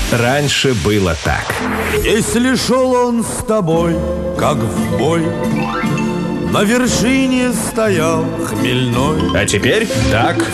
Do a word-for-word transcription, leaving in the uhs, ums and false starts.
Раньше было так. Если шел он с тобой, как в бой, на вершине стоял хмельной. А теперь так.